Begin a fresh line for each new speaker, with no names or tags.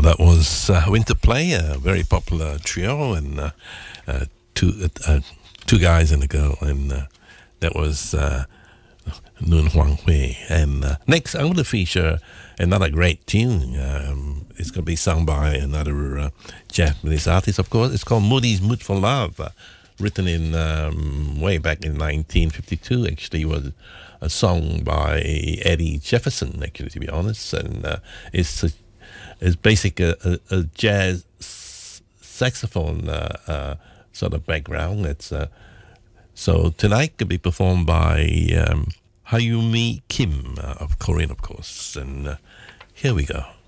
that was Winter Play, a very popular trio, and two guys and a girl, and that was Noon Huang Hui. And next, I'm going to feature another great tune. It's going to be sung by another Japanese artist, of course. It's called Moody's Mood for Love, written in way back in 1952. Actually, was a song by Eddie Jefferson, actually, to be honest, and it's basically a jazz saxophone sort of background. It's so tonight could be performed by Hayumi Kim of Korean, of course, and here we go.